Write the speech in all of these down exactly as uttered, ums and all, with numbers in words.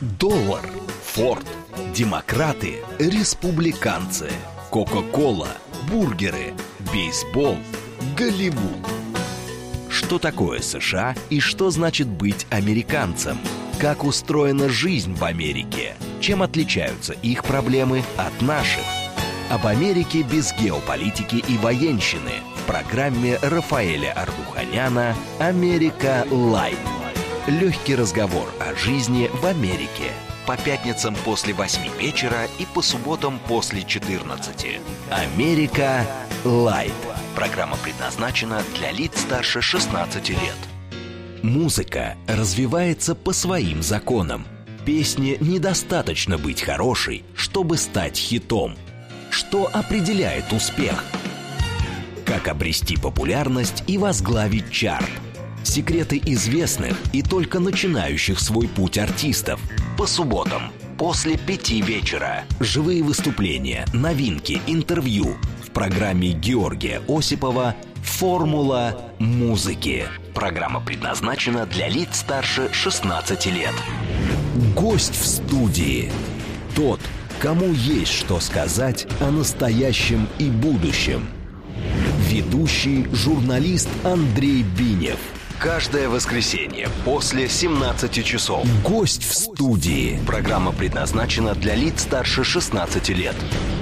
Доллар, Форд, демократы, республиканцы, Кока-кола, бургеры, бейсбол, Голливуд. Что такое США и что значит быть американцем? Как устроена жизнь в Америке? Чем отличаются их проблемы от наших? Об Америке без геополитики и военщины в программе Рафаэля Ардуханяна «Америка Лайт». Легкий разговор о жизни в Америке. По пятницам после восьми вечера и по субботам после четырнадцати. «Америка Лайт». Программа предназначена для лиц старше шестнадцати лет. Музыка развивается по своим законам. Песне недостаточно быть хорошей, чтобы стать хитом. Что определяет успех? Как обрести популярность и возглавить чарт? Секреты известных и только начинающих свой путь артистов. По субботам после пяти вечера. Живые выступления, новинки, интервью в программе Георгия Осипова «Формула музыки». Программа предназначена для лиц старше шестнадцати лет. Гость в студии. Тот, кому есть что сказать о настоящем и будущем. Ведущий журналист Андрей Бинев. Каждое воскресенье после семнадцати часов. Гость в студии. Программа предназначена для лиц старше шестнадцати лет.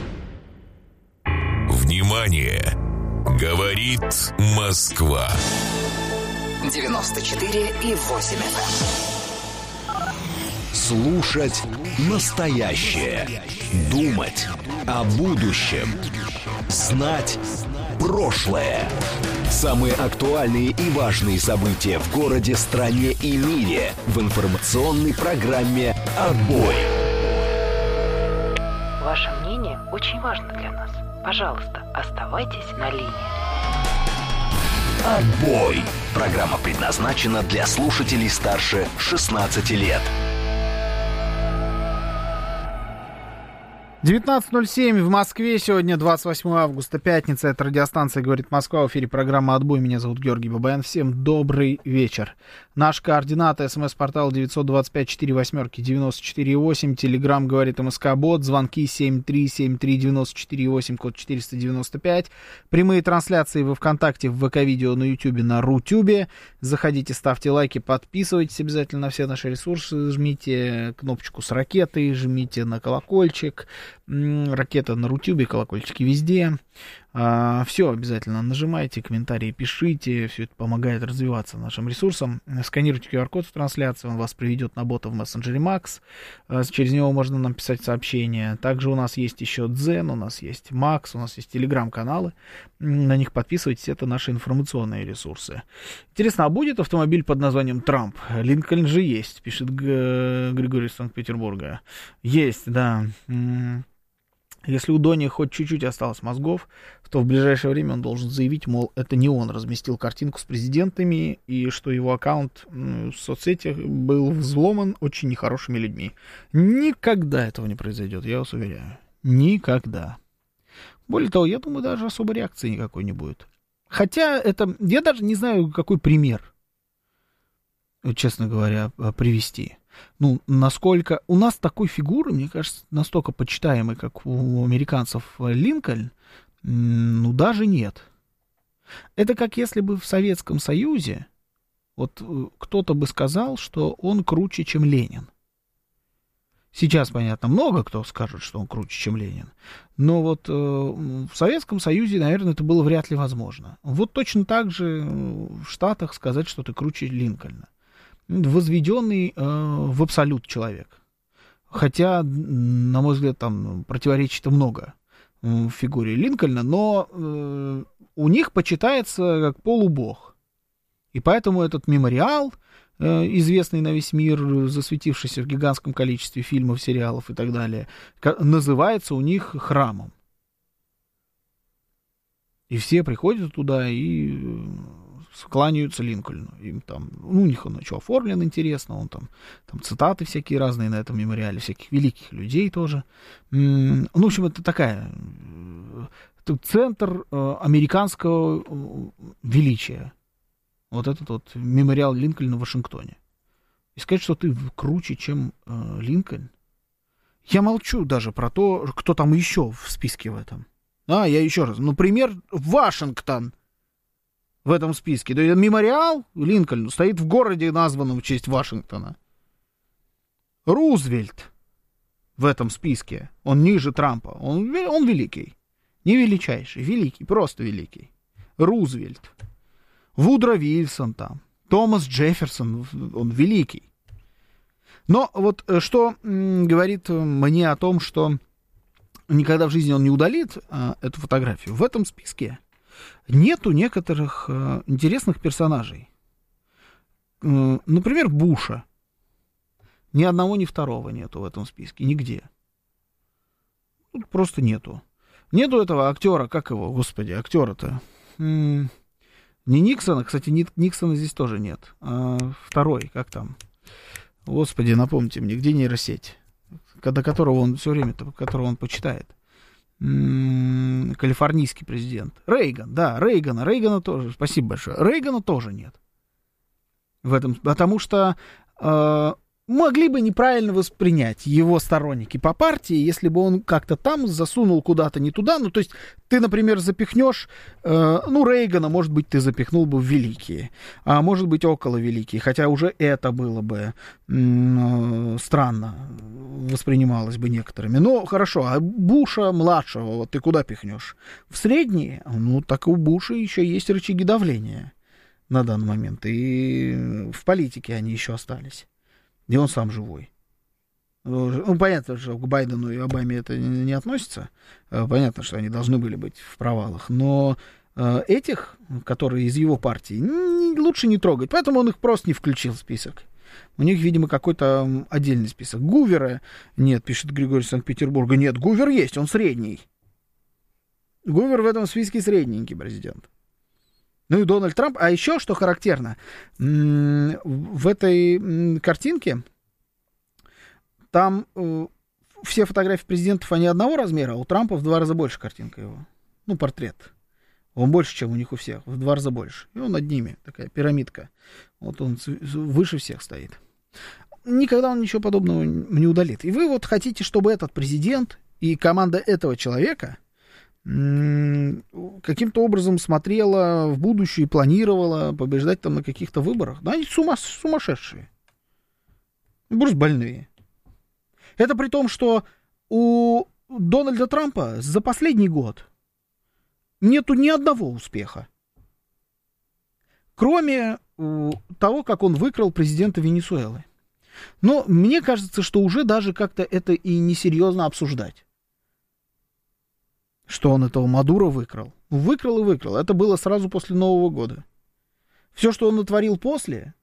Внимание! Говорит Москва. девяносто четыре и восемь эф эм. Слушать настоящее. Думать о будущем. Знать прошлое. Самые актуальные и важные события в городе, стране и мире в информационной программе «Отбой». Ваше мнение очень важно для нас. Пожалуйста, оставайтесь на линии. «Отбой». Программа предназначена для слушателей старше шестнадцати лет. девятнадцать ноль семь в Москве. Сегодня двадцать восьмое августа, пятница. Это радиостанция «Говорит Москва». В эфире программа «Отбой». Меня зовут Георгий Бабаян. Всем добрый вечер. Наш координат: смс-портал девять два пять четыре восемь девяносто четыре восемь. Телеграмм «Говорит МСК-бот». Звонки семь три семь три девяносто четыре восемь, код четыреста девяносто пять. Прямые трансляции во ВКонтакте, в ВК-видео, на Ютубе, на Рутюбе. Заходите, ставьте лайки, подписывайтесь обязательно на все наши ресурсы. Жмите кнопочку с ракетой, жмите на колокольчик. Ракета на Рутюбе, колокольчики везде. А, все обязательно нажимайте, комментарии пишите. Все это помогает развиваться нашим ресурсам. Сканируйте ку ар код в трансляции, он вас приведет на бота в мессенджере Макс. А, через него можно нам писать сообщения. Также у нас есть еще Дзен, у нас есть Макс, у нас есть телеграм-каналы. На них подписывайтесь, это наши информационные ресурсы. Интересно, а будет автомобиль под названием Трамп? Линкольн же есть, пишет Г- Григорий из Санкт-Петербурга. Есть, да. Если у Дони хоть чуть-чуть осталось мозгов, то в ближайшее время он должен заявить, мол, это не он разместил картинку с президентами, и что его аккаунт в соцсетях был взломан очень нехорошими людьми. Никогда этого не произойдет, я вас уверяю. Никогда. Более того, я думаю, даже особой реакции никакой не будет. Хотя это... Я даже не знаю, какой пример, честно говоря, привести. Ну, насколько... У нас такой фигуры, мне кажется, настолько почитаемой, как у американцев Линкольн, ну, даже нет. Это как если бы в Советском Союзе вот кто-то бы сказал, что он круче, чем Ленин. Сейчас, понятно, много кто скажет, что он круче, чем Ленин. Но вот э, в Советском Союзе, наверное, это было вряд ли возможно. Вот точно так же в Штатах сказать, что ты круче Линкольна. Возведенный э, в абсолют человек. Хотя, на мой взгляд, там противоречий-то много в фигуре Линкольна, но э, у них почитается как полубог. И поэтому этот мемориал, э, известный на весь мир, засветившийся в гигантском количестве фильмов, сериалов и так далее, называется у них храмом. И все приходят туда и кланяются Линкольну. Им там, ну, у них он что, оформлен интересно, он там, там цитаты всякие разные на этом мемориале, всяких великих людей тоже. Ну, в общем, это такая, это центр американского величия. Вот этот вот мемориал Линкольна в Вашингтоне. и сказать, что ты круче, чем э, Линкольн. Я молчу даже про то, кто там еще в списке в этом. А, я еще раз. Например, Вашингтон в этом списке. Да, мемориал Линкольну стоит в городе, названном в честь Вашингтона. Рузвельт в этом списке. Он ниже Трампа. Он, он великий. Не величайший, великий, просто великий. Рузвельт. Вудро Вильсон там. Томас Джефферсон, он великий. Но вот что м, говорит мне о том, что никогда в жизни он не удалит а, эту фотографию. В этом списке нету некоторых а, интересных персонажей. М, например, Буша. Ни одного, ни второго нету в этом списке. Нигде. Тут просто нету. Нету этого актера, как его, господи, актера-то. М- не Никсона, кстати, Никсона здесь тоже нет. А второй, как там? Господи, напомните мне, где нейросеть? До которого он все время, которого он почитает. М- калифорнийский президент. Рейган, да, Рейгана, Рейгана тоже, спасибо большое. Рейгана тоже нет. В этом, потому что э, могли бы неправильно воспринять его сторонники по партии, если бы он как-то там засунул куда-то не туда. Ну, то есть ты, например, запихнешь, э, ну, Рейгана, может быть, ты запихнул бы в великие, а может быть, около великие, хотя уже это было бы э, странно, воспринималось бы некоторыми. Но хорошо, а Буша младшего вот ты куда пихнешь? В средние? Ну, так у Буша еще есть рычаги давления на данный момент, и в политике они еще остались. И он сам живой. Ну, понятно, что к Байдену и Обаме это не относится. Понятно, что они должны были быть в провалах. Но э, этих, которые из его партии, не, лучше не трогать. Поэтому он их просто не включил в список. У них, видимо, какой-то отдельный список. Гувера нет, пишет Григорий из Санкт-Петербурга. Нет, Гувер есть, он средний. Гувер в этом списке средненький президент. Ну и Дональд Трамп. А еще, что характерно, в этой картинке там все фотографии президентов, они одного размера, а у Трампа в два раза больше картинка его. Ну, портрет. Он больше, чем у них у всех, в два раза больше. И он над ними, такая пирамидка. Вот он выше всех стоит. Никогда он ничего подобного не удалит. И вы вот хотите, чтобы этот президент и команда этого человека каким-то образом смотрела в будущее и планировала побеждать там на каких-то выборах. Да, они сума, сумасшедшие. Просто больные. Это при том, что у Дональда Трампа за последний год нету ни одного успеха. Кроме того, как он выкрал президента Венесуэлы. Но мне кажется, что уже даже как-то это и несерьезно обсуждать. Что он этого Мадуро выкрал. Выкрал и выкрал. Это было сразу после Нового года. Все, что он натворил после,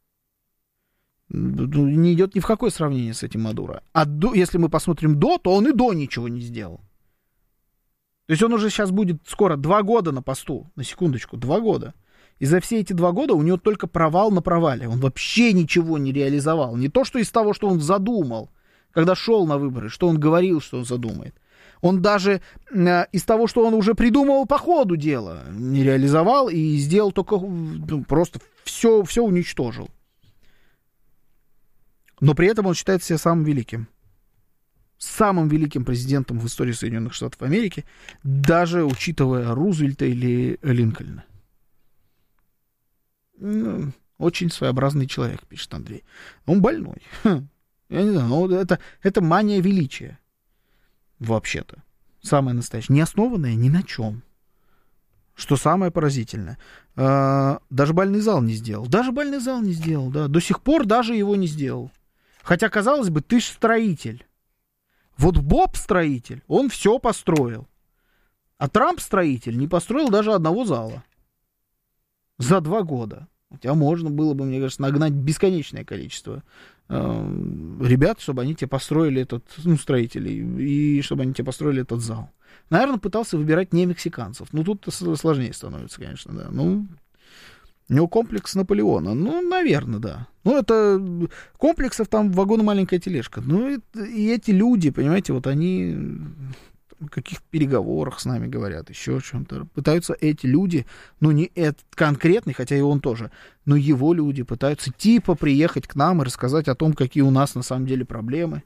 не идет ни в какое сравнение с этим Мадуро. А до, если мы посмотрим до, то он и до ничего не сделал. То есть он уже сейчас будет скоро два года на посту. На секундочку, два года. И за все эти два года у него только провал на провале. Он вообще ничего не реализовал. Не то, что из того, что он задумал, когда шел на выборы, что он говорил, что он задумает. Он даже э, из того, что он уже придумывал по ходу дела, не реализовал и сделал только, ну, просто все, все уничтожил. Но при этом он считает себя самым великим. Самым великим президентом в истории Соединенных Штатов Америки, даже учитывая Рузвельта или Линкольна. Ну, очень своеобразный человек, пишет Андрей. Он больной. Хм. Я не знаю, но это, это мания величия. Вообще-то. Самое настоящее. Не основанное ни на чем. Что самое поразительное. А, даже бальный зал не сделал. Даже бальный зал не сделал, да. До сих пор даже его не сделал. Хотя, казалось бы, ты ж строитель. Вот Боб строитель, он все построил. А Трамп строитель не построил даже одного зала. За два года. Хотя можно было бы, мне кажется, нагнать бесконечное количество э, ребят, чтобы они тебе построили этот, ну, строителей, и чтобы они тебе построили этот зал. Наверное, пытался выбирать не мексиканцев. Ну, тут сложнее становится, конечно, да. Ну, у него комплекс Наполеона. Ну, наверное, да. Ну, это комплексов там вагон и маленькая тележка. Ну, и, и эти люди, понимаете, вот они каких-то переговорах с нами говорят, еще о чем-то. Пытаются эти люди, ну не этот конкретный, хотя и он тоже, но его люди пытаются типа приехать к нам и рассказать о том, какие у нас на самом деле проблемы.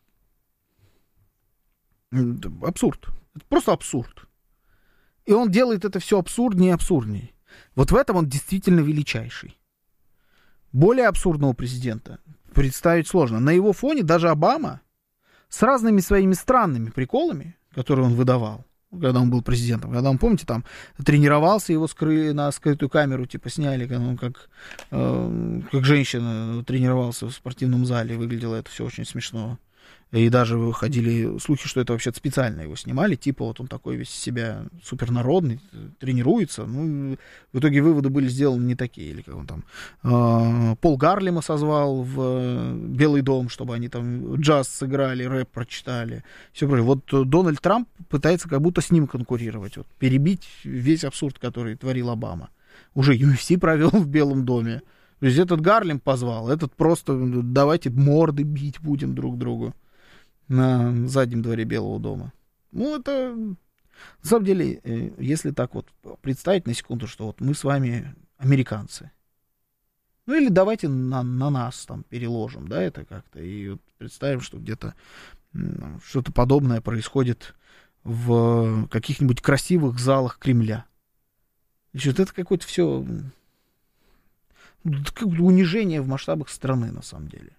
Это абсурд. Это просто абсурд. И он делает это все абсурднее и абсурднее. Вот в этом он действительно величайший. Более абсурдного президента представить сложно. На его фоне даже Обама с разными своими странными приколами, которые он выдавал, когда он был президентом, когда он, помните, там тренировался, его скрыли на скрытую камеру, типа сняли, когда он как, э, как женщина тренировался в спортивном зале, выглядело это все очень смешно. И даже ходили слухи, что это вообще специально его снимали, типа вот он такой весь из себя супернародный, тренируется. Ну, в итоге выводы были сделаны не такие. Или как он там э, Пол Гарлема созвал в э, Белый дом, чтобы они там джаз сыграли, рэп прочитали. Все прочее. Вот Дональд Трамп пытается как будто с ним конкурировать, вот, перебить весь абсурд, который творил Обама. Уже ю эф си провел в Белом доме. То есть этот Гарлем позвал, этот просто давайте морды бить будем друг другу на заднем дворе Белого дома. Ну, это, на самом деле, если так вот представить на секунду, что вот мы с вами американцы. Ну, или давайте на, на нас там переложим, да, это как-то, и вот представим, что где-то что-то подобное происходит в каких-нибудь красивых залах Кремля. Значит, это какое-то все унижение в масштабах страны, на самом деле.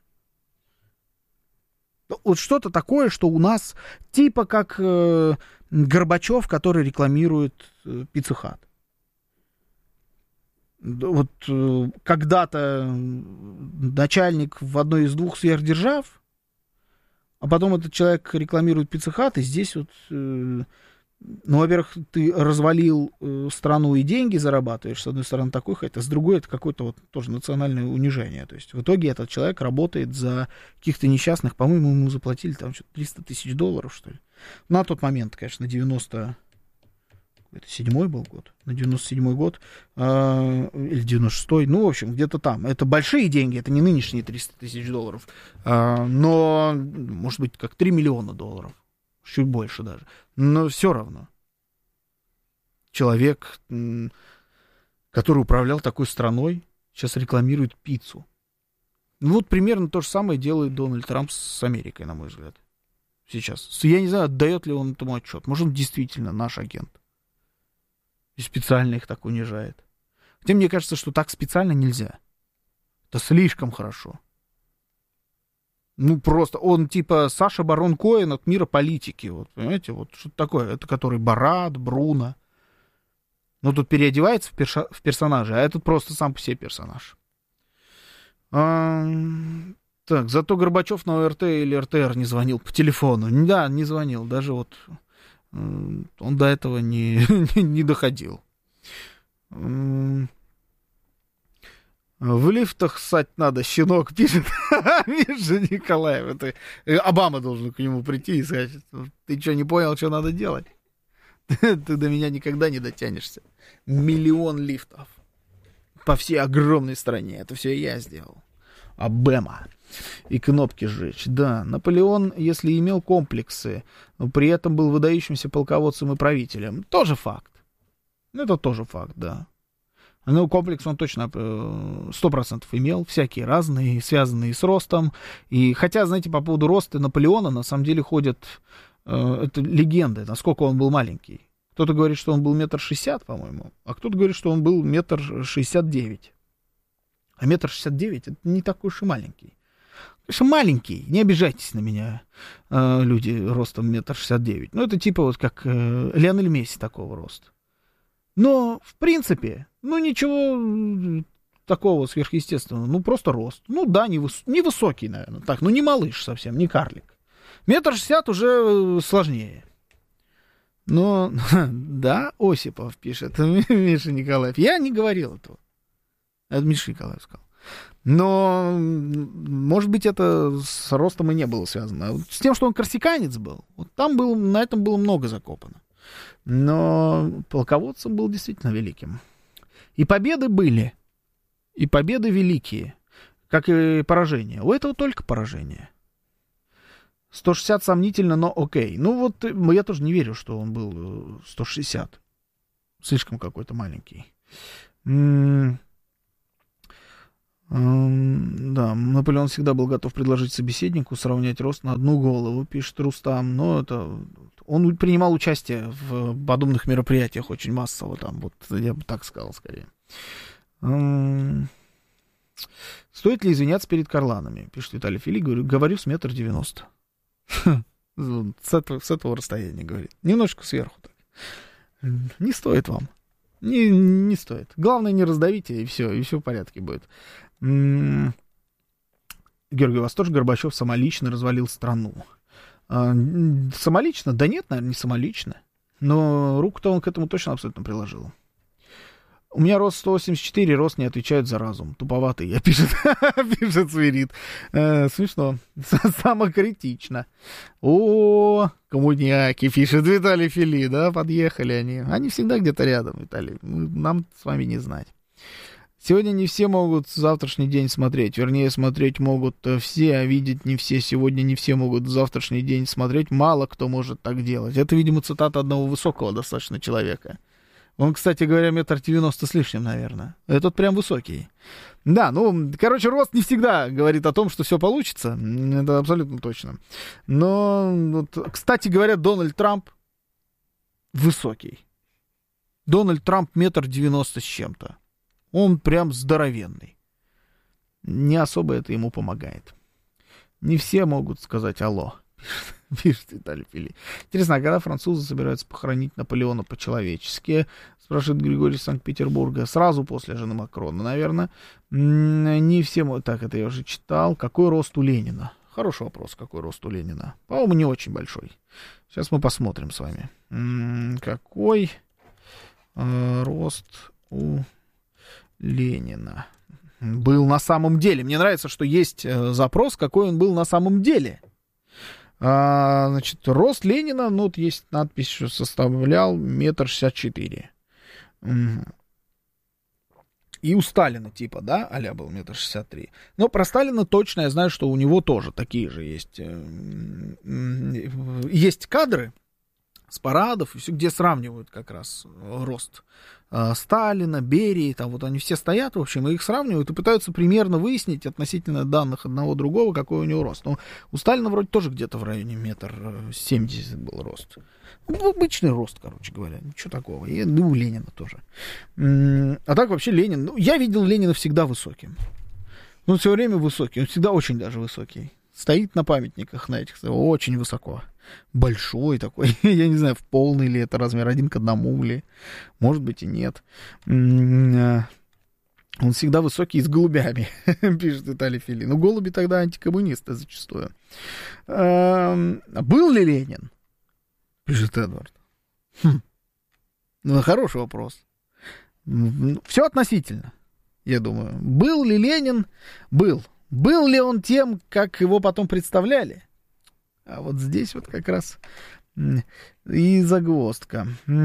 Вот что-то такое, что у нас типа как э, Горбачев, который рекламирует э, Pizza Hut. Вот э, когда-то начальник в одной из двух сверхдержав, а потом этот человек рекламирует Pizza Hut, и здесь вот, э, ну, во-первых, ты развалил э, страну и деньги зарабатываешь, с одной стороны, такой хайт, а с другой это какое-то вот тоже национальное унижение. То есть в итоге этот человек работает за каких-то несчастных, по-моему, ему заплатили там что-то триста тысяч долларов, что ли. На тот момент, конечно, девяносто седьмой был год, на девяносто седьмой год, э, или девяносто шестой, ну, в общем, где-то там. Это большие деньги, это не нынешние триста тысяч долларов, э, но, может быть, как три миллиона долларов. Чуть больше даже. Но все равно. Человек, который управлял такой страной, сейчас рекламирует пиццу. Ну вот примерно то же самое делает Дональд Трамп с Америкой, на мой взгляд. Сейчас. Я не знаю, отдает ли он этому отчет. Может, он действительно наш агент. И специально их так унижает. Хотя мне кажется, что так специально нельзя. Это слишком хорошо. Ну, просто он типа Саша Барон Коэн от мира политики. Вот, понимаете, вот что-то такое. Это который Барат, Бруно. Ну, тут переодевается в, перша- в персонажа, а этот просто сам по себе персонаж. А, так, зато Горбачев на ОРТ или эр тэ эр не звонил по телефону. Да, не звонил. Даже вот он до этого не, не доходил. В лифтах ссать надо, щенок, пишет Миша Николаев. Это Обама должен к нему прийти и сказать: ты что, не понял, что надо делать? Ты до меня никогда не дотянешься. Миллион лифтов по всей огромной стране. Это все я сделал. Обама. И кнопки сжечь. Да, Наполеон, если имел комплексы, но при этом был выдающимся полководцем и правителем, тоже факт. Это тоже факт, да. Ну, комплекс он точно сто процентов имел, всякие разные, связанные с ростом. И хотя, знаете, по поводу роста Наполеона, на самом деле ходят, э, это легенды, насколько он был маленький. Кто-то говорит, что он был метр шестьдесят, по-моему, а кто-то говорит, что он был метр шестьдесят девять. А метр шестьдесят девять — это не такой уж и маленький. Конечно, маленький, не обижайтесь на меня, э, люди ростом метр шестьдесят девять. Ну, это типа вот как э, Лионель Месси такого роста. Но, в принципе, ну, ничего такого сверхъестественного. Ну, просто рост. Ну, да, невыс- невысокий, наверное. Так, ну, не малыш совсем, не карлик. Метр шестьдесят уже сложнее. Но, да, Осипов пишет, Миша Николаев. Я не говорил этого. Это Миша Николаев сказал. Но, может быть, это с ростом и не было связано. С тем, что он корсиканец был, вот там было, на этом было много закопано. Но полководцем был действительно великим. И победы были. И победы великие. Как и поражения. У этого только поражения. сто шестьдесят сомнительно, но окей. Ну вот я тоже не верю, что он был сто шестьдесят. Слишком какой-то маленький. М-м- м- да, Наполеон всегда был готов предложить собеседнику сравнять рост на одну голову, пишет Рустам. Но это... Он принимал участие в подобных мероприятиях очень массово. Там, вот, я бы так сказал скорее. М- Стоит ли извиняться перед карланами? Пишет Виталий Фили. Говорю, говорю с метр девяносто. С этого, с этого расстояния, говорит. Немножко сверху так. Не стоит вам. Не, не стоит. Главное, не раздавите, и все, и все в порядке будет. М-м- Георгий, у вас тоже Горбачев самолично развалил страну? А, самолично? Да нет, наверное, не самолично. Но руку-то он к этому точно абсолютно приложил. У меня рост сто восемьдесят четыре, рост не отвечает за разум. Туповатый, я пишет, пишет Свирид. Э, смешно. Самокритично. О, коммуняки, пишет Виталий Фили, да, подъехали они. Они всегда где-то рядом, Виталий. Нам с вами не знать. Сегодня не все могут завтрашний день смотреть. Вернее, смотреть могут все, а видеть не все. Сегодня не все могут завтрашний день смотреть. Мало кто может так делать. Это, видимо, цитата одного высокого достаточно человека. Он, кстати говоря, метр девяносто с лишним, наверное. Этот прям высокий. Да, ну, короче, рост не всегда говорит о том, что все получится. Это абсолютно точно. Но, вот, кстати говоря, Дональд Трамп высокий. Дональд Трамп метр девяносто с чем-то. Он прям здоровенный. Не особо это ему помогает. Не все могут сказать «алло». Пишет Виталий Фили. Интересно, а когда французы собираются похоронить Наполеона по-человечески? Спрашивает Григорий из Санкт-Петербурга. Сразу после жены Макрона, наверное. Не все... Так, это я уже читал. Какой рост у Ленина? Хороший вопрос, какой рост у Ленина. По-моему, не очень большой. Сейчас мы посмотрим с вами. Какой э, рост у Ленина был на самом деле? Мне нравится, что есть э, запрос, какой он был на самом деле. А, значит, рост Ленина, ну, вот есть надпись, что составлял метр шестьдесят четыре. И у Сталина, типа, да, а-ля был метр шестьдесят три. Но про Сталина точно я знаю, что у него тоже такие же есть. Есть кадры с парадов, где сравнивают как раз рост Сталина, Берии, там вот они все стоят, в общем, и их сравнивают и пытаются примерно выяснить относительно данных одного другого, какой у него рост. Ну, у Сталина вроде тоже где-то в районе метр семьдесят был рост. Ну, обычный рост, короче говоря, ничего такого. И ну, у Ленина тоже. А так вообще Ленин, ну, я видел Ленина всегда высоким. Он все время высокий, он всегда очень даже высокий. Стоит на памятниках, на этих, очень высоко. Большой такой, я не знаю, в полный ли это размер, один к одному ли, может быть и нет. Он всегда высокий и с голубями, пишет Виталий Фили. Ну, голуби тогда антикоммунисты зачастую. Был ли Ленин? Пишет Эдвард. Хм. Ну, хороший вопрос. Все относительно, я думаю. Был ли Ленин? Был. Был ли он тем, как его потом представляли? А вот здесь вот как раз и загвоздка.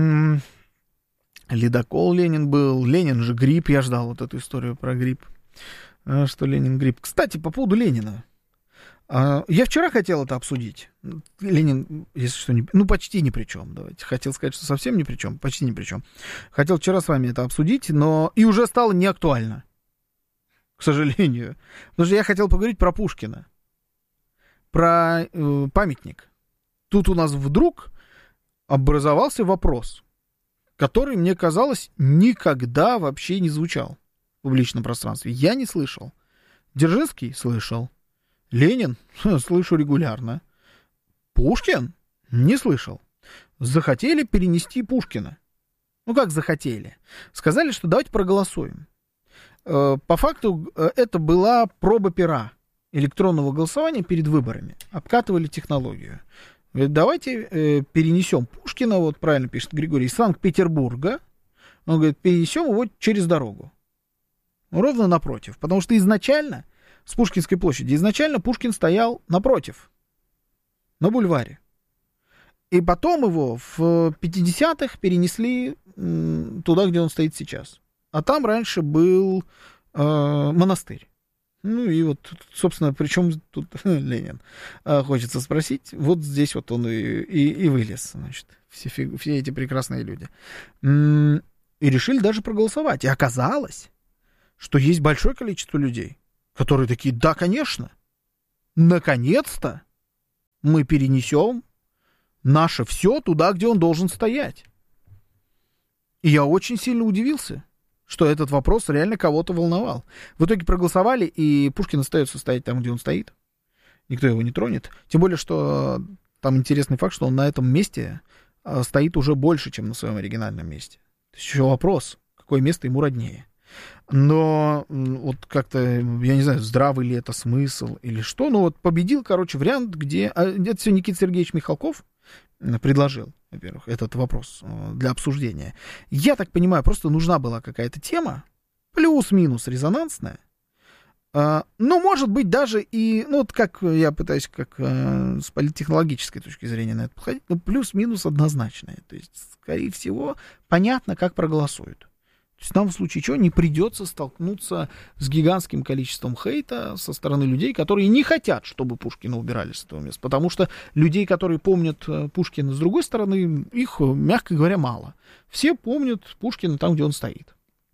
Ледокол Ленин был. Ленин же гриб. Я ждал вот эту историю про гриб. Что Ленин гриб. Кстати, по поводу Ленина. Я вчера хотел это обсудить. Ленин, если что, не, ну, почти ни при чем. Давайте. Хотел сказать, что совсем ни при чем. Почти ни при чем. Хотел вчера с вами это обсудить, но и уже стало неактуально. К сожалению. Потому что я хотел поговорить про Пушкина. Про э, памятник. Тут у нас вдруг образовался вопрос, который, мне казалось, никогда вообще не звучал в публичном пространстве. Я не слышал. Дзержинский слышал. Ленин слышу регулярно. Пушкин не слышал. Захотели перенести Пушкина. Ну, как захотели? Сказали, что давайте проголосуем. Э, по факту, э, это была проба пера электронного голосования перед выборами. Обкатывали технологию. Говорит, давайте э, перенесем Пушкина, вот правильно пишет Григорий, из Санкт-Петербурга. Он говорит, перенесем его через дорогу. Ровно напротив. Потому что изначально, с Пушкинской площади, изначально Пушкин стоял напротив, на бульваре. И потом его в пятидесятых перенесли м, туда, где он стоит сейчас. А там раньше был э, монастырь. Ну и вот, собственно, причем тут Ленин, хочется спросить, вот здесь вот он и, и, и вылез, значит, все, фиг, все эти прекрасные люди. И решили даже проголосовать. И оказалось, что есть большое количество людей, которые такие, да, конечно, наконец-то мы перенесем наше все туда, где он должен стоять. И я очень сильно удивился, что этот вопрос реально кого-то волновал. В итоге проголосовали, и Пушкин остается стоять там, где он стоит. Никто его не тронет. Тем более, что там интересный факт, что он на этом месте стоит уже больше, чем на своем оригинальном месте. То есть еще вопрос, какое место ему роднее. Но вот как-то, я не знаю, здравый ли это смысл или что, но вот победил, короче, вариант, где... Это все Никита Сергеевич Михалков предложил, во-первых, этот вопрос для обсуждения. Я так понимаю, просто нужна была какая-то тема, плюс-минус резонансная, ну, может быть, даже и, ну, вот как я пытаюсь как с политтехнологической точки зрения на это подходить, ну, плюс-минус однозначная. То есть, скорее всего, понятно, как проголосуют. То есть нам в случае чего не придется столкнуться с гигантским количеством хейта со стороны людей, которые не хотят, чтобы Пушкина убирали с этого места. Потому что людей, которые помнят Пушкина с другой стороны, их, мягко говоря, мало. Все помнят Пушкина там, где он стоит.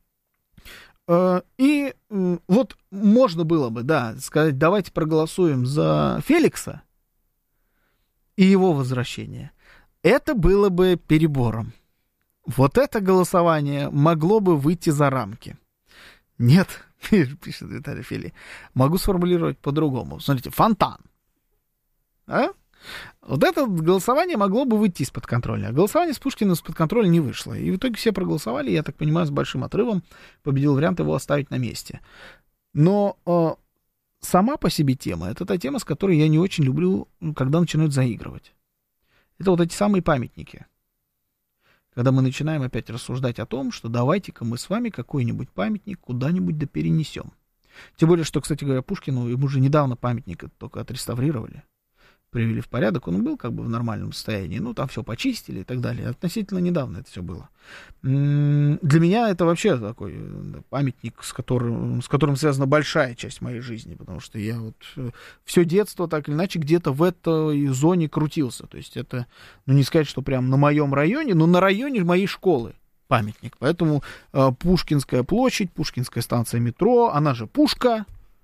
И вот можно было бы, да, сказать, давайте проголосуем за Феликса и его возвращение. Это было бы перебором. Вот это голосование могло бы выйти за рамки. Нет, пишет Виталий Фили, могу сформулировать по-другому. Смотрите, фонтан. А? Вот это голосование могло бы выйти из-под контроля. А голосование с Пушкиным из-под контроля не вышло. И в итоге все проголосовали, я так понимаю, с большим отрывом. Победил вариант его оставить на месте. Но э, сама по себе тема, это та тема, с которой я не очень люблю, когда начинают заигрывать. Это вот эти самые памятники. Когда мы начинаем опять рассуждать о том, что давайте-ка мы с вами какой-нибудь памятник куда-нибудь да перенесем. Тем более, что, кстати говоря, Пушкину, ему же недавно памятник только отреставрировали, привели в порядок, он был как бы в нормальном состоянии, ну, там все почистили и так далее. Относительно недавно это все было. Для меня это вообще такой памятник, с которым, с которым связана большая часть моей жизни, потому что я вот все детство так или иначе где-то в этой зоне крутился. То есть это, ну, не сказать, что прям на моем районе, но на районе моей школы памятник. Поэтому э, Пушкинская площадь, Пушкинская станция метро, она же Пушка,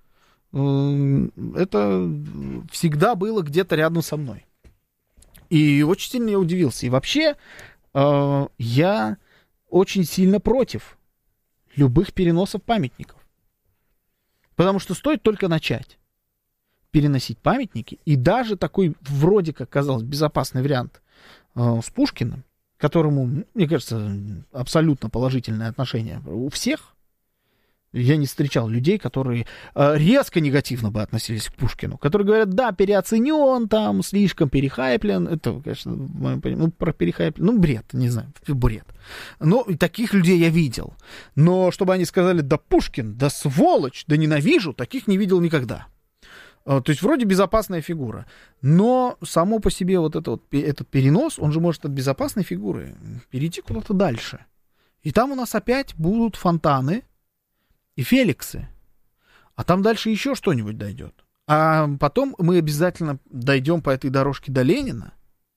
это всегда было где-то рядом со мной. И очень сильно я удивился. И вообще э, я очень сильно против любых переносов памятников. Потому что стоит только начать переносить памятники, и даже такой вроде как казалось безопасный вариант э, с Пушкиным, к которому, мне кажется, абсолютно положительное отношение у всех. Я не встречал людей, которые э, резко негативно бы относились к Пушкину, которые говорят, да, переоценен, там, слишком перехайплен. Это, конечно, ну, про перехайплен, ну, бред, не знаю, бред. Но таких людей я видел. Но чтобы они сказали, да, Пушкин, да, сволочь, да, ненавижу, таких не видел никогда. Э, то есть вроде безопасная фигура. Но само по себе вот, это вот этот перенос, он же может от безопасной фигуры перейти куда-то дальше. И там у нас опять будут фонтаны и Феликсы. А там дальше еще что-нибудь дойдет. А потом мы обязательно дойдем по этой дорожке до Ленина.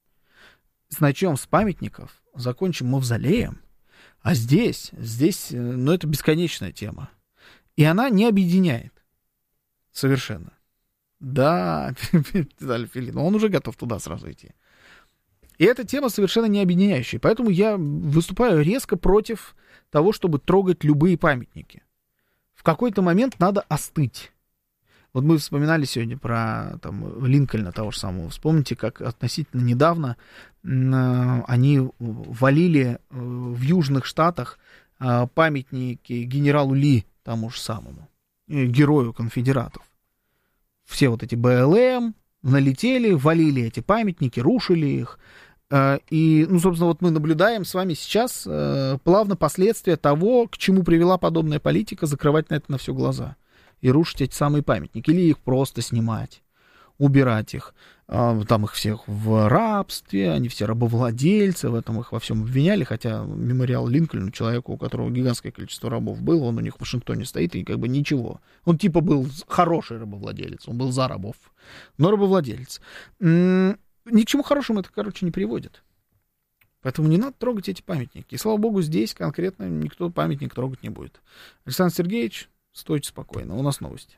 Начнем с памятников, закончим мавзолеем. А здесь, здесь, ну, это бесконечная тема. И она не объединяет. Совершенно. Да, Виталий Филин, он уже готов туда сразу идти. И эта тема совершенно не объединяющая. Поэтому я выступаю резко против того, чтобы трогать любые памятники. В какой-то момент надо остыть. Вот мы вспоминали сегодня про там, Линкольна того же самого. Вспомните, как относительно недавно э, они валили э, в Южных Штатах э, памятники генералу Ли, тому же самому, э, герою конфедератов. Все вот эти Бэ Эл Эм налетели, валили эти памятники, рушили их. И, ну, собственно, вот мы наблюдаем с вами сейчас э, плавно последствия того, к чему привела подобная политика, закрывать на это на все глаза и рушить эти самые памятники, или их просто снимать, убирать их. Там их всех в рабстве, они все рабовладельцы, в этом их во всем обвиняли, хотя мемориал Линкольну, человеку, у которого гигантское количество рабов было, он у них в Вашингтоне стоит, и как бы ничего. Он типа был хороший рабовладелец, он был за рабов, но рабовладелец. Ни к чему хорошему это, короче, не приводит. Поэтому не надо трогать эти памятники. И, слава богу, здесь конкретно никто памятник трогать не будет. Александр Сергеевич, стойте спокойно, у нас новости.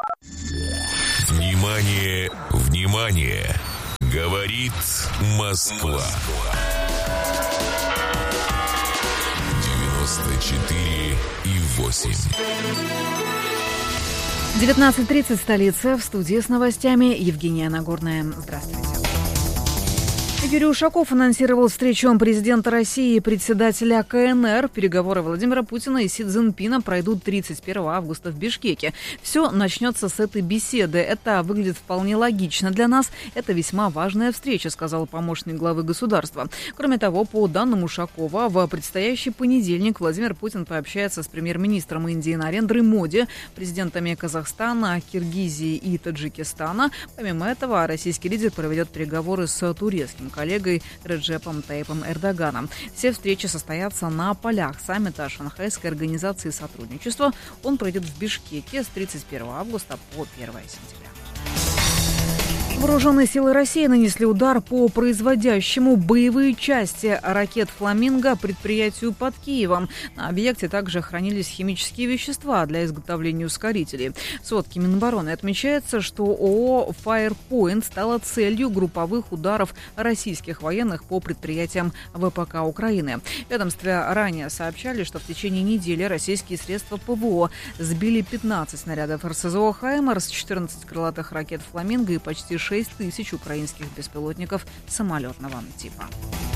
Внимание, внимание! Говорит Москва. девяносто четыре и восемь. девятнадцать тридцать, столица. В студии с новостями Евгения Нагорная. Здравствуйте. Юрий Ушаков анонсировал встречу президента России и председателя КНР. Переговоры Владимира Путина и Си Цзиньпина пройдут тридцать первого августа в Бишкеке. Все начнется с этой беседы. Это выглядит вполне логично для нас. Это весьма важная встреча, сказал помощник главы государства. Кроме того, по данным Ушакова, в предстоящий понедельник Владимир Путин пообщается с премьер-министром Индии Нарендрой Моди, президентами Казахстана, Киргизии и Таджикистана. Помимо этого, российский лидер проведет переговоры с турецким коллегой Реджепом Таyyипом Эрдоганом. Все встречи состоятся на полях саммита Шанхайской организации сотрудничества. Он пройдет в Бишкеке с тридцать первого августа по первого сентября. Вооруженные силы России нанесли удар по производящему боевые части ракет «Фламинго» предприятию под Киевом. На объекте также хранились химические вещества для изготовления ускорителей. В сводке Минобороны отмечается, что ООО «Firepoint» стала целью групповых ударов российских военных по предприятиям ВПК Украины. В ведомстве ранее сообщали, что в течение недели российские средства ПВО сбили пятнадцать снарядов РСЗО «Хаймерс», четырнадцать крылатых ракет «Фламинго» и почти шесть тысяч украинских беспилотников самолетного типа.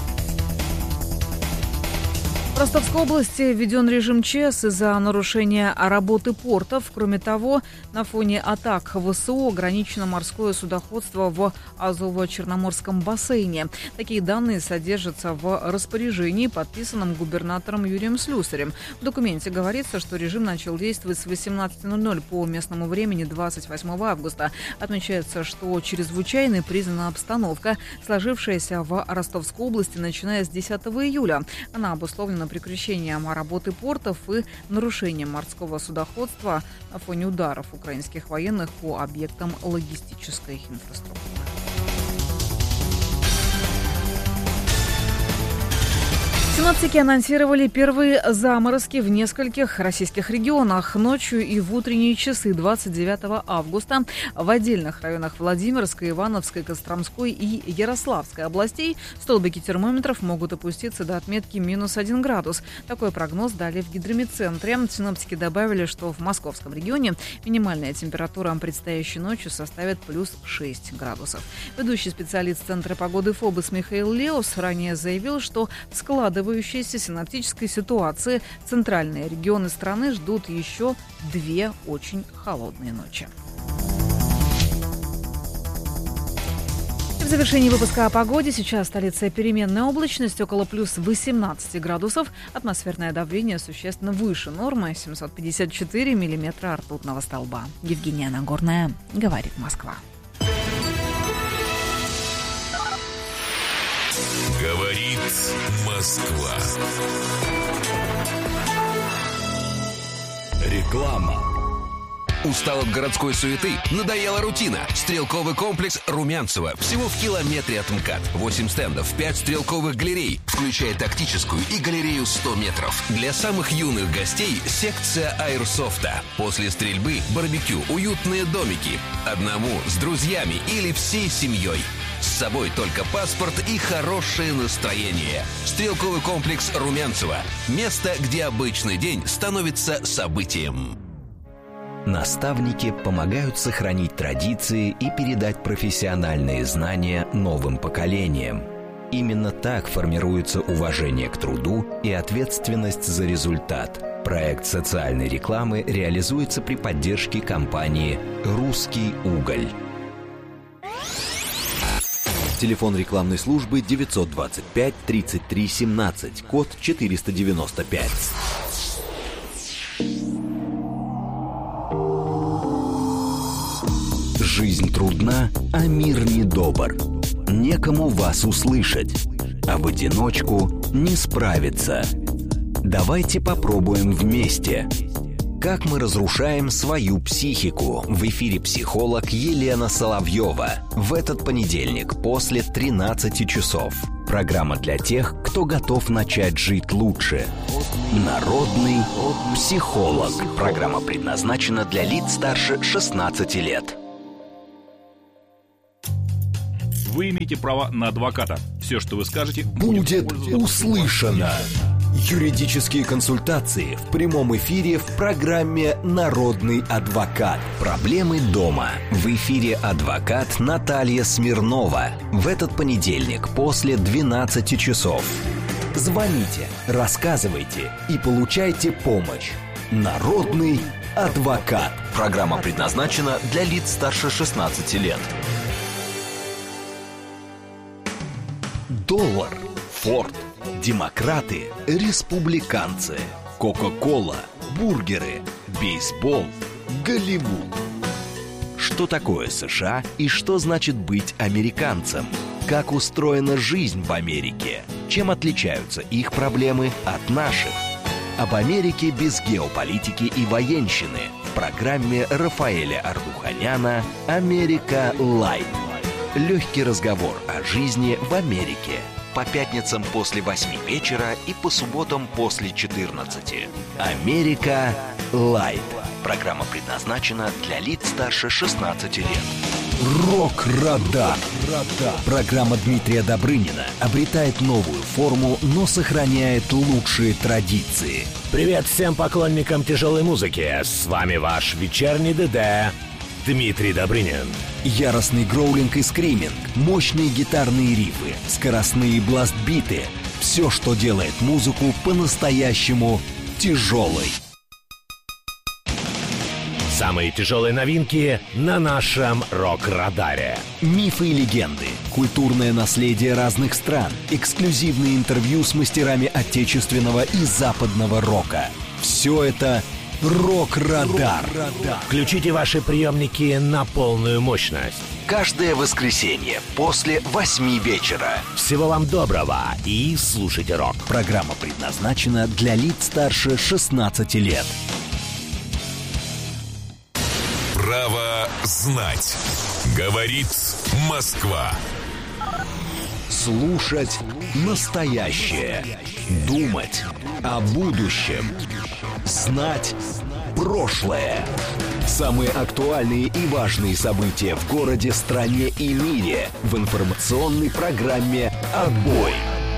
В Ростовской области введен режим ЧС из-за нарушения работы портов. Кроме того, на фоне атак ВСУ ограничено морское судоходство в Азово-Черноморском бассейне. Такие данные содержатся в распоряжении, подписанном губернатором Юрием Слюсарем. В документе говорится, что режим начал действовать с восемнадцати ноль-ноль по местному времени двадцать восьмого августа. Отмечается, что чрезвычайной признана обстановка, сложившаяся в Ростовской области, начиная с десятого июля. Она обусловлена прекращением работы портов и нарушением морского судоходства на фоне ударов украинских военных по объектам логистической инфраструктуры. Синоптики анонсировали первые заморозки в нескольких российских регионах. Ночью и в утренние часы двадцать девятого августа в отдельных районах Владимирской, Ивановской, Костромской и Ярославской областей столбики термометров могут опуститься до отметки минус один градус. Такой прогноз дали в гидрометцентре. Синоптики добавили, что в московском регионе минимальная температура предстоящей ночью составит плюс шесть градусов. Ведущий специалист Центра погоды ФОБОС Михаил Леус ранее заявил, что в складывающейся синоптической ситуации центральные регионы страны ждут еще две очень холодные ночи. В завершении выпуска о погоде. Сейчас столица переменная облачность, около плюс восемнадцати градусов. Атмосферное давление существенно выше нормы, семьсот пятьдесят четыре миллиметра ртутного столба. Евгения Нагорная, говорит Москва. Говорит Москва. Реклама. Устал от городской суеты? Надоела рутина? Стрелковый комплекс Румянцево. Всего в километре от МКАД. восемь стендов, пять стрелковых галерей, включая тактическую и галерею сто метров. Для самых юных гостей секция аэрсофта. После стрельбы барбекю, уютные домики. Одному, с друзьями или всей семьей. С собой только паспорт и хорошее настроение. Стрелковый комплекс Румянцево. Место, где обычный день становится событием. Наставники помогают сохранить традиции и передать профессиональные знания новым поколениям. Именно так формируется уважение к труду и ответственность за результат. Проект социальной рекламы реализуется при поддержке компании «Русский уголь». Телефон рекламной службы девятьсот двадцать пять тридцать три семнадцать, код четыреста девяносто пять. Жизнь трудна, а мир недобр. Некому вас услышать, а в одиночку не справиться. Давайте попробуем вместе. Как мы разрушаем свою психику? В эфире психолог Елена Соловьева. В этот понедельник после тринадцати часов. Программа для тех, кто готов начать жить лучше. Народный психолог. Программа предназначена для лиц старше шестнадцати лет. Вы имеете право на адвоката. Все, что вы скажете, будет услышано. Юридические консультации в прямом эфире в программе «Народный адвокат». Проблемы дома. В эфире адвокат Наталья Смирнова. В этот понедельник после двенадцати часов. Звоните, рассказывайте и получайте помощь. «Народный адвокат». Программа предназначена для лиц старше шестнадцати лет. Доллар, Форд, демократы, республиканцы, Кока-кола, бургеры, бейсбол, Голливуд. Что такое США и что значит быть американцем? Как устроена жизнь в Америке? Чем отличаются их проблемы от наших? Об Америке без геополитики и военщины в программе Рафаэля Ардуханяна «Америка Лайт». Легкий разговор о жизни в Америке. По пятницам после восьми вечера и по субботам после четырнадцати. «Америка Лайт». Программа предназначена для лиц старше шестнадцати лет. Рок-радар. Программа Дмитрия Добрынина обретает новую форму, но сохраняет лучшие традиции. Привет всем поклонникам тяжелой музыки. С вами ваш вечерний ДД Дмитрий Добрынин. Яростный гроулинг и скриминг, мощные гитарные рифы, скоростные бластбиты. Все, что делает музыку по-настоящему тяжелой. Самые тяжелые новинки на нашем рок-радаре. Мифы и легенды, культурное наследие разных стран, эксклюзивные интервью с мастерами отечественного и западного рока. Все это «Рок-радар». Включите ваши приемники на полную мощность. Каждое воскресенье после восьми вечера. Всего вам доброго и слушайте рок. Программа предназначена для лиц старше шестнадцати лет. Право знать. Говорит Москва. Слушать настоящее. Думать о будущем. Знать прошлое. Самые актуальные и важные события в городе, стране и мире в информационной программе «Отбой».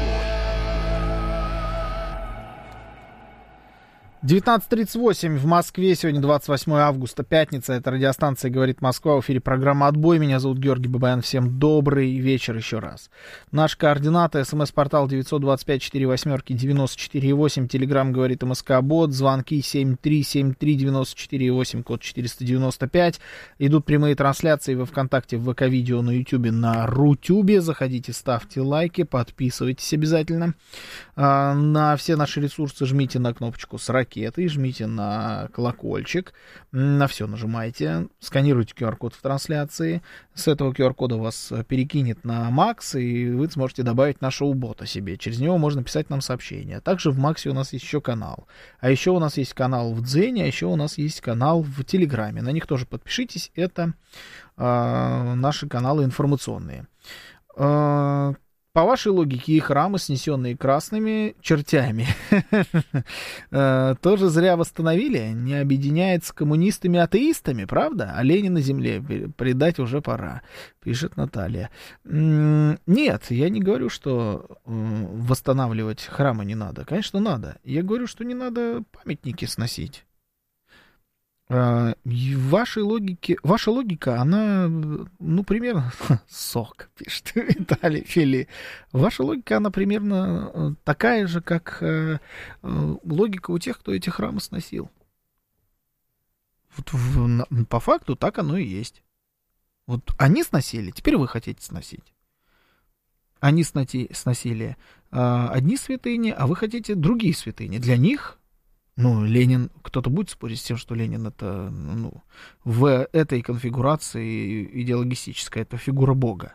девятнадцать тридцать восемь в Москве, сегодня двадцать восьмое августа, пятница, это радиостанция «Говорит Москва», в эфире программа «Отбой», меня зовут Георгий Бабаян, всем добрый вечер еще раз. Наши координаты: смс-портал девять два пять четыре восемь девяносто четыре восемь, телеграмм «Говорит МСК-бот», звонки семь три семь три девяносто четыре восемь, код четыреста девяносто пять, идут прямые трансляции во ВКонтакте, в ВК-видео, на Ютубе, на Рутюбе, заходите, ставьте лайки, подписывайтесь обязательно, на все наши ресурсы жмите на кнопочку с ракетой, жмите на колокольчик, на все нажимайте, сканируйте ку ар код в трансляции, с этого ку ар кода вас перекинет на Макс, и вы сможете добавить нашего бота себе, через него можно писать нам сообщения. Также в Максе у нас есть еще канал, а еще у нас есть канал в Дзене, а еще у нас есть канал в Телеграме, на них тоже подпишитесь, это э, наши каналы информационные. Э, По вашей логике, и храмы, снесенные красными чертями, тоже зря восстановили? Не объединяет с коммунистами-атеистами, правда? А Ленина земле предать уже пора, пишет Наталья. Нет, я не говорю, что восстанавливать храмы не надо. Конечно, надо. Я говорю, что не надо памятники сносить. Вашей логике, ваша логика, она, ну, примерно, сок, пишет Виталий Фили. Ваша логика, она примерно такая же, как э, логика у тех, кто эти храмы сносил. Вот в, по факту так оно и есть. Вот они сносили, теперь вы хотите сносить. Они сноти, сносили э, одни святыни, а вы хотите другие святыни. Для них Ну, Ленин, кто-то будет спорить с тем, что Ленин это, ну, в этой конфигурации идеологистической, это фигура Бога.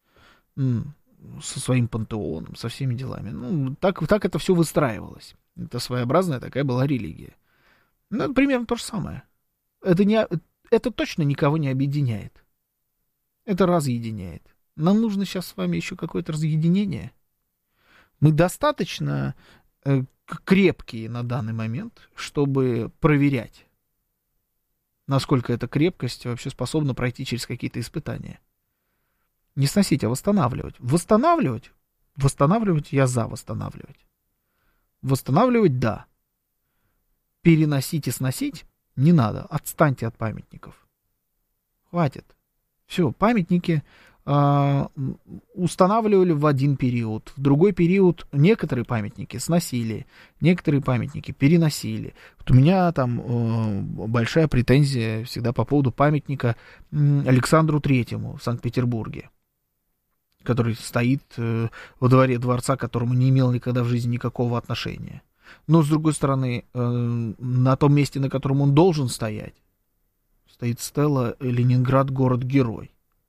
Со своим пантеоном, со всеми делами. Ну, так, так это все выстраивалось. Это своеобразная такая была религия. Ну, это примерно то же самое. Это, не, это точно никого не объединяет. Это разъединяет. Нам нужно сейчас с вами еще какое-то разъединение. Мы достаточно э, крепкие на данный момент, чтобы проверять, насколько эта крепкость вообще способна пройти через какие-то испытания. Не сносить, а восстанавливать. Восстанавливать? Восстанавливать я за восстанавливать. Восстанавливать, да. Переносить и сносить не надо. Отстаньте от памятников. Хватит. Все, памятники э, устанавливали в один период. В другой период некоторые памятники сносили, некоторые памятники переносили. Вот у меня там э, большая претензия всегда по поводу памятника Александру Третьему в Санкт-Петербурге, который стоит э, во дворе дворца, к которому не имел никогда в жизни никакого отношения. Но, с другой стороны, э, на том месте, на котором он должен стоять, стоит стела «Ленинград, город-герой».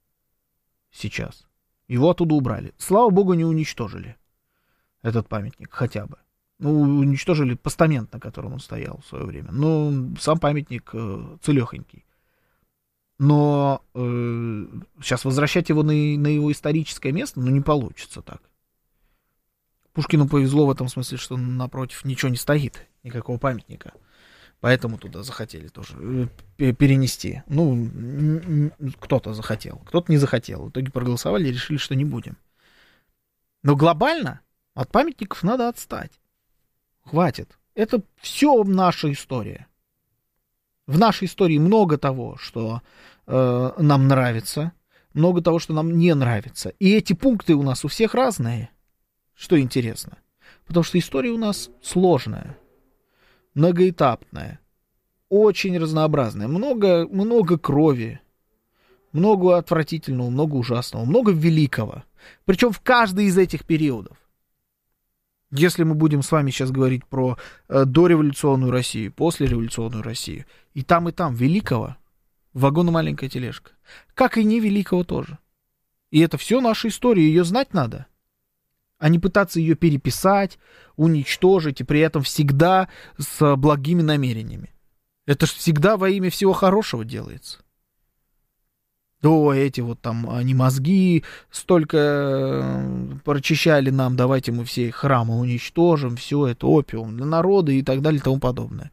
Сейчас. Его оттуда убрали. Слава богу, не уничтожили этот памятник хотя бы. Ну, уничтожили постамент, на котором он стоял в свое время. Но сам памятник э, целехонький. Но э, сейчас возвращать его на, на его историческое место, ну, не получится так. Пушкину повезло в этом смысле, что напротив ничего не стоит, никакого памятника. Поэтому туда захотели тоже перенести. Ну, кто-то захотел, кто-то не захотел. В итоге проголосовали и решили, что не будем. Но глобально от памятников надо отстать. Хватит. Это все наша история. В нашей истории много того, что э, нам нравится, много того, что нам не нравится. И эти пункты у нас у всех разные, что интересно. Потому что история у нас сложная, многоэтапная, очень разнообразная. Много, много крови, много отвратительного, много ужасного, много великого. Причем в каждый из этих периодов. Если мы будем с вами сейчас говорить про э, дореволюционную Россию, послереволюционную Россию, и там, и там великого, вагон и маленькая тележка. Как и не великого тоже. И это все наша история, ее знать надо. А не пытаться ее переписать, уничтожить, и при этом всегда с благими намерениями. Это же всегда во имя всего хорошего делается. О, эти вот там, они мозги столько прочищали нам, давайте мы все храмы уничтожим, все это опиум для народа и так далее и тому подобное.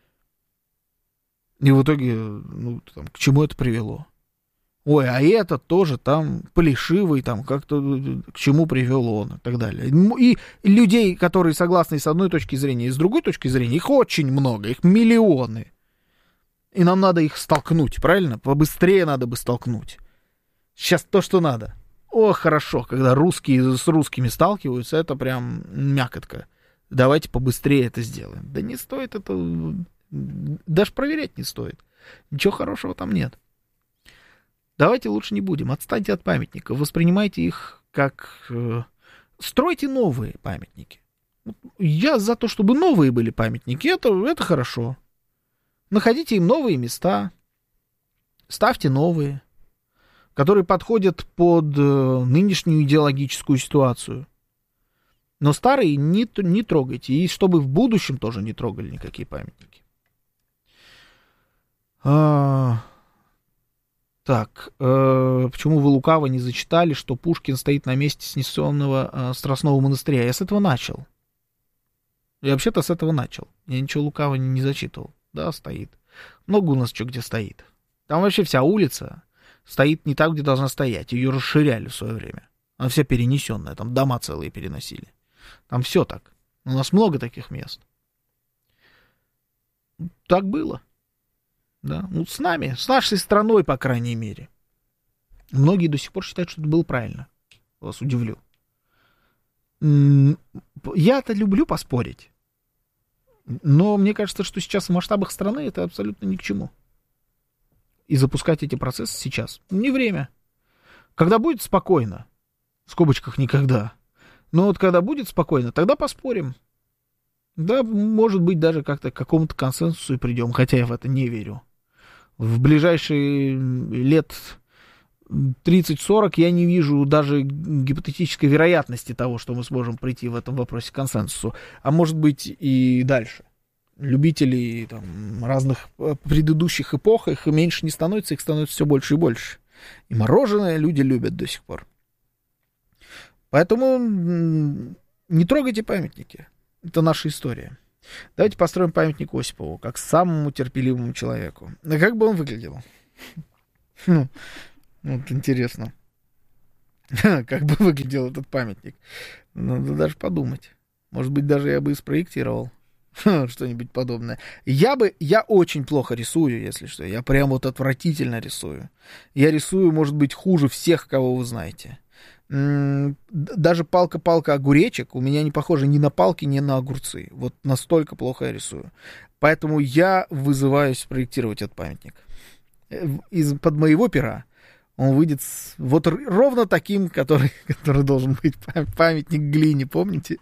И в итоге, ну, там, к чему это привело? Ой, а этот тоже там плешивый, там как-то к чему привел он и так далее. И людей, которые согласны с одной точки зрения и с другой точки зрения, их очень много, их миллионы. И нам надо их столкнуть, правильно? Побыстрее надо бы столкнуть. Сейчас то, что надо. О, хорошо, когда русские с русскими сталкиваются, это прям мякотка. Давайте побыстрее это сделаем. Да не стоит это... Даже проверять не стоит. Ничего хорошего там нет. Давайте лучше не будем. Отстаньте от памятников. Воспринимайте их как... Э, стройте новые памятники. Я за то, чтобы новые были памятники. Это, это хорошо. Находите им новые места, ставьте новые, которые подходят под э, нынешнюю идеологическую ситуацию. Но старые не, не трогайте, и чтобы в будущем тоже не трогали никакие памятники. А, так, э, почему вы лукаво не зачитали, что Пушкин стоит на месте снесенного э, Страстного монастыря? Я с этого начал. Я вообще-то с этого начал. Я ничего лукаво не, не зачитывал. Да, стоит. Много у нас что где стоит. Там вообще вся улица стоит не так, где должна стоять. Ее расширяли в свое время. Она вся перенесенная. Там дома целые переносили. Там все так. У нас много таких мест. Так было. Да. Ну, с нами, с нашей страной, по крайней мере. Многие до сих пор считают, что это было правильно. Вас удивлю. Я-то люблю поспорить. Но мне кажется, что сейчас в масштабах страны это абсолютно ни к чему. И запускать эти процессы сейчас не время. Когда будет спокойно, в скобочках никогда, но вот когда будет спокойно, тогда поспорим. Да, может быть, даже как-то к какому-то консенсусу и придем, хотя я в это не верю. В ближайшие лет тридцать-сорок я не вижу даже гипотетической вероятности того, что мы сможем прийти в этом вопросе к консенсусу. А может быть и дальше. Любителей там, разных предыдущих эпох, их меньше не становится, их становится все больше и больше. И мороженое люди любят до сих пор. Поэтому не трогайте памятники. Это наша история. Давайте построим памятник Осипову, как самому терпеливому человеку. А как бы он выглядел? Ну, вот интересно. Как бы выглядел этот памятник? Надо даже подумать. Может быть, даже я бы и спроектировал что-нибудь подобное. Я бы, я очень плохо рисую, если что. Я прям вот отвратительно рисую. Я рисую, может быть, хуже всех, кого вы знаете. Даже палка-палка огуречек у меня не похожа ни на палки, ни на огурцы. Вот настолько плохо я рисую. Поэтому я вызываюсь проектировать этот памятник. Из-под моего пера он выйдет с, вот ровно таким, который, который должен быть памятник глине, помните?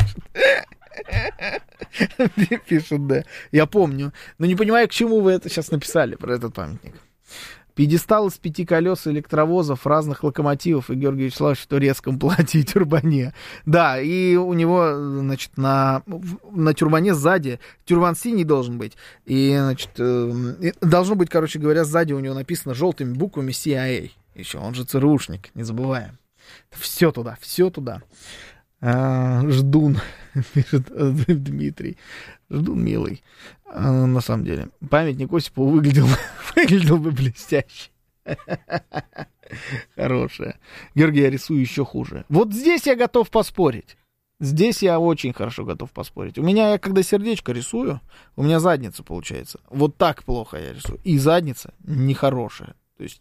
Пишут, да. Я помню. Но не понимаю, к чему вы это сейчас написали про этот памятник. Пьедестал из пяти колес электровозов, разных локомотивов и Георгий Вячеславович в турецком платье и тюрбане. Да, и у него, значит, на, на тюрбане сзади, тюрбан синий должен быть, и, значит, э, должно быть, короче говоря, сзади у него написано желтыми буквами си ай эй. Еще, он же ЦРУшник, не забываем. Все туда, все туда. А, ждун, пишет Дмитрий. Ждун милый. А, на самом деле. Памятник Осипову выглядел, выглядел бы блестяще. Хорошая. Георгий, я рисую еще хуже. Вот здесь я готов поспорить. Здесь я очень хорошо готов поспорить. У меня, я когда сердечко рисую, у меня задница получается. Вот так плохо я рисую. И задница нехорошая. То есть...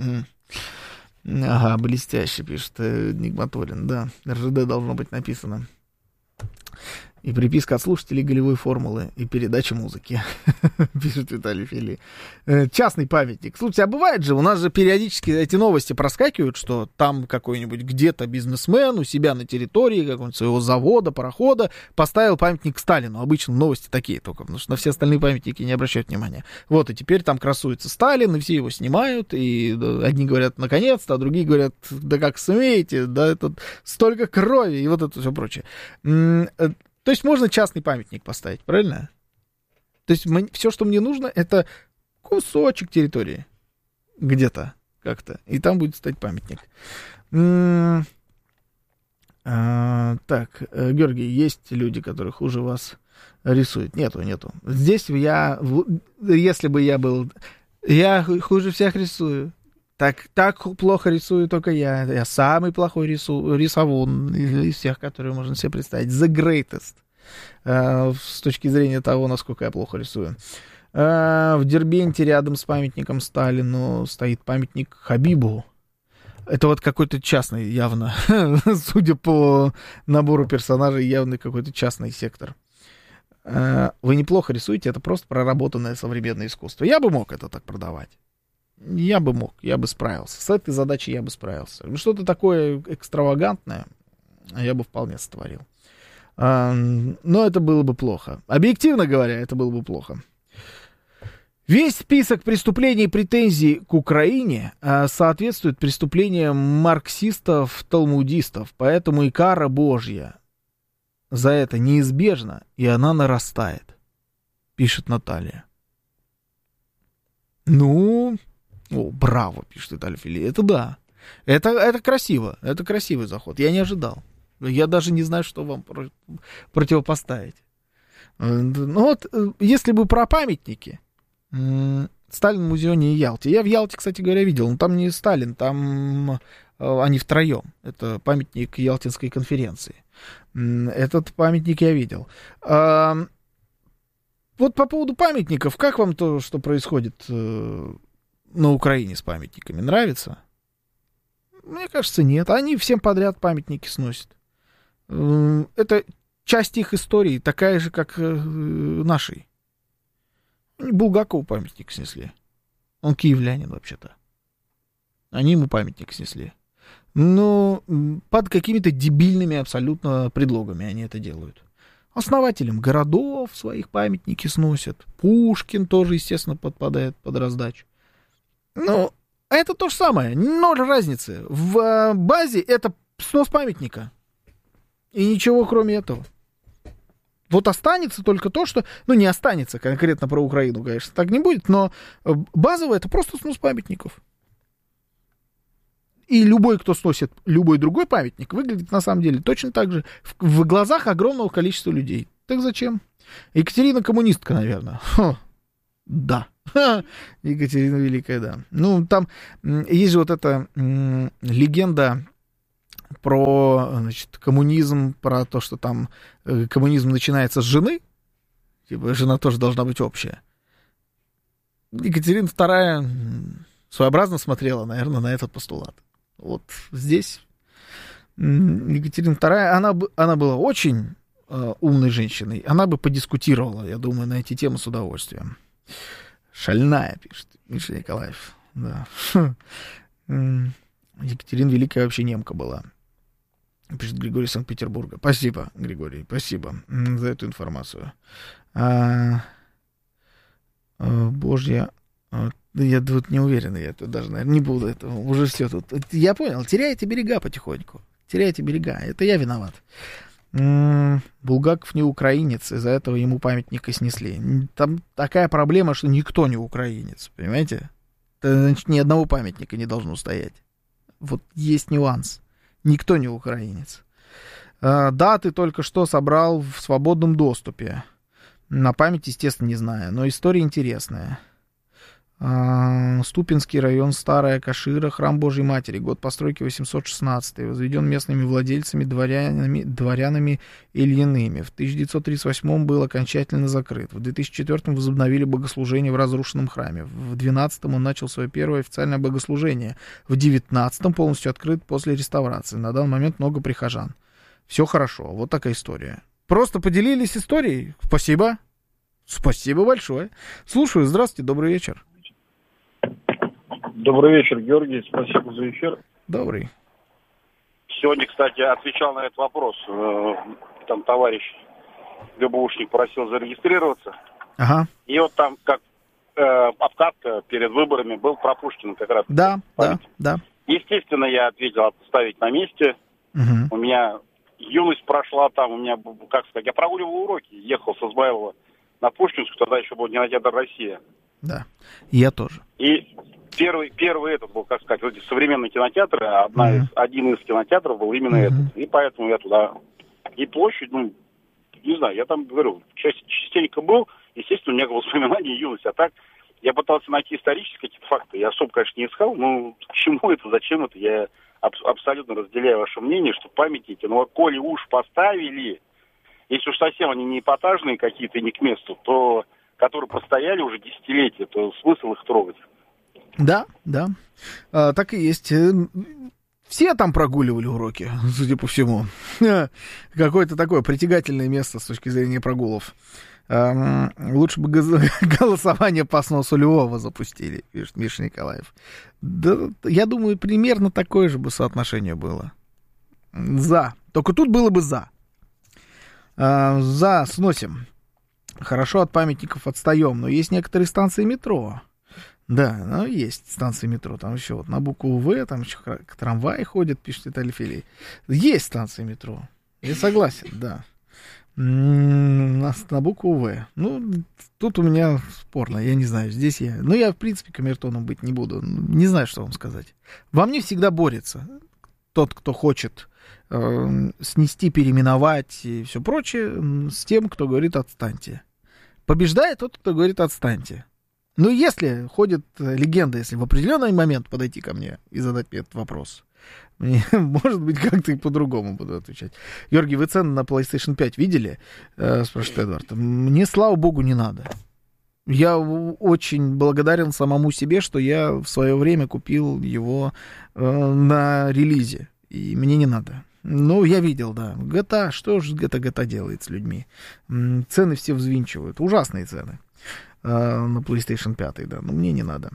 Ага, блестяще, пишет Нигматорин, да. эр жэ дэ должно быть написано. И приписка от слушателей голевой формулы и передача музыки, пишет Виталий Фили. Частный памятник. Слушайте, а бывает же, у нас же периодически эти новости проскакивают, что там какой-нибудь где-то бизнесмен у себя на территории какого-нибудь своего завода, парохода поставил памятник Сталину. Обычно новости такие только, потому что на все остальные памятники не обращают внимания. Вот, и теперь там красуется Сталин, и все его снимают, и одни говорят, наконец-то, а другие говорят, да как смеете, да это столько крови, и вот это все прочее. То есть можно частный памятник поставить, правильно? То есть мы, все, что мне нужно, это кусочек территории. Где-то, как-то. И там будет стоять памятник. М-м- а, так, Георгий, есть люди, которые хуже вас рисуют? Нету, нету. Здесь я, если бы я был... Я хуже всех рисую. Так, так плохо рисую только я. Я самый плохой рису, рисовун из, из всех, которые можно себе представить. The greatest. Uh, с точки зрения того, насколько я плохо рисую. Uh, в Дербенте рядом с памятником Сталину стоит памятник Хабибу. Это вот какой-то частный, явно. Судя по набору персонажей, явно какой-то частный сектор. Uh, вы неплохо рисуете, это просто проработанное современное искусство. Я бы мог это так продавать. Я бы мог, я бы справился. С этой задачей я бы справился. Что-то такое экстравагантное я бы вполне сотворил. А, но это было бы плохо. Объективно говоря, это было бы плохо. Весь список преступлений и претензий к Украине а, соответствует преступлениям марксистов-талмудистов. Поэтому и кара Божья за это неизбежна, и она нарастает, пишет Наталья. Ну... О, браво, пишет Виталий Фили. Это да. Это, это красиво. Это красивый заход. Я не ожидал. Я даже не знаю, что вам про- противопоставить. Ну вот, если бы про памятники. Сталин в музее Ялте. Я в Ялте, кстати говоря, видел. Но там не Сталин, там они втроем. Это памятник Ялтинской конференции. Этот памятник я видел. Вот по поводу памятников. Как вам то, что происходит на Украине с памятниками? Нравится? Мне кажется, нет. Они всем подряд памятники сносят. Это часть их истории, такая же, как нашей. Булгакову памятник снесли. Он киевлянин, вообще-то. Они ему памятник снесли. Но под какими-то дебильными абсолютно предлогами они это делают. Основателям городов своих памятники сносят. Пушкин тоже, естественно, подпадает под раздачу. Ну, это то же самое, ноль разницы. В базе это снос памятника. И ничего кроме этого. Вот останется только то, что... Ну, не останется конкретно про Украину, конечно, так не будет, но базово это просто снос памятников. И любой, кто сносит любой другой памятник, выглядит на самом деле точно так же в, в глазах огромного количества людей. Так зачем? Екатерина коммунистка, наверное. Хо. Да. Ха. Екатерина Великая, да. Ну, там есть же вот эта м- легенда про, значит, коммунизм, про то, что там э, коммунизм начинается с жены. Типа, жена тоже должна быть общая. Екатерина вторая своеобразно смотрела, наверное, на этот постулат. Вот здесь Екатерина вторая, она, она была очень э, умной женщиной. Она бы подискутировала, я думаю, на эти темы с удовольствием. Шальная, пишет Миша Николаев. Да. Екатерина Великая вообще немка была. Пишет Григорий из Санкт-Петербурга. Спасибо, Григорий, спасибо за эту информацию. А, а, Божья... Я тут не уверен, я тут даже, наверное, не буду этого. Уже все тут. Я понял, теряете берега потихоньку. Теряете берега. Это я виноват. М-м, Булгаков не украинец, из-за этого ему памятник и снесли. Там такая проблема, что никто не украинец, понимаете? Это, значит, ни одного памятника не должно стоять. Вот есть нюанс. Никто не украинец. А, даты только что собрал в свободном доступе. На память, естественно, не знаю, но история интересная. Ступинский район, Старая Кашира, храм Божьей Матери, год постройки восемьсот шестнадцатый, возведен местными владельцами, дворянами, дворянами Ильиными. В тысяча девятьсот тридцать восьмом был окончательно закрыт. В две тысячи четвёртом возобновили богослужение в разрушенном храме. В две тысячи двенадцатом он начал свое первое официальное богослужение. В две тысячи девятнадцатом полностью открыт после реставрации. На данный момент много прихожан. Все хорошо. Вот такая история. Просто поделились историей. Спасибо. Спасибо большое. Слушаю. Здравствуйте. Добрый вечер. Добрый вечер, Георгий. Спасибо за эфир. Добрый. Сегодня, кстати, отвечал на этот вопрос. Там товарищ ГБУшник просил зарегистрироваться. Ага. И вот там как э, обкатка перед выборами был про Пушкина как раз. Да, да, да. Естественно, я ответил отставить на месте. Угу. У меня юность прошла там. У меня, как сказать, я прогуливал уроки. Ехал с Измайлова на Пушкинскую. Тогда еще был кинотеатр «Россия». Да, я тоже. И первый, первый этот был, как сказать, эти современные кинотеатры, одна mm-hmm. из, один из кинотеатров был именно mm-hmm. этот. И поэтому я туда... И площадь, ну, не знаю, я там, говорю, часть, частенько был, естественно, у меня воспоминания юности. А так, я пытался найти исторические какие-то факты. Я особо, конечно, не искал, но к чему это, зачем это, я аб- абсолютно разделяю ваше мнение, что памятники, ну, коли уж поставили, если уж совсем они не эпатажные какие-то, не к месту, то... которые простояли уже десятилетия, то смысл их трогать. Да, да, а, так и есть. Все там прогуливали уроки, судя по всему. Какое-то такое притягательное место с точки зрения прогулов. А, лучше бы голосование по сносу Львова запустили, пишет Миша Николаев. Да, я думаю, примерно такое же бы соотношение было. За. Только тут было бы за. А, за сносим. Хорошо, от памятников отстаем, но есть некоторые станции метро. Да, ну, есть станции метро. Там еще вот на букву В, там еще трамваи ходят, пишет Виталий Филей. Есть станции метро. Я согласен, да. На, на букву В. Ну, тут у меня спорно, я не знаю, здесь я... Ну, я, в принципе, камертоном быть не буду. Не знаю, что вам сказать. Во мне всегда борется тот, кто хочет э, снести, переименовать и все прочее, с тем, кто говорит «отстаньте». Побеждает тот, кто говорит «отстаньте». Ну, если ходит легенда, если в определенный момент подойти ко мне и задать мне этот вопрос, мне, может быть, как-то и по-другому буду отвечать. Георгий, вы цены на PlayStation пять видели? Э, спрашивает Эдвард. Мне, слава богу, не надо. Я очень благодарен самому себе, что я в свое время купил его э, на релизе. И мне не надо. Ну, я видел, да. джи ти эй, что же джи ти эй, джи ти эй делает с людьми? Цены все взвинчивают. Ужасные цены э, на PlayStation пять, да. Но мне не надо.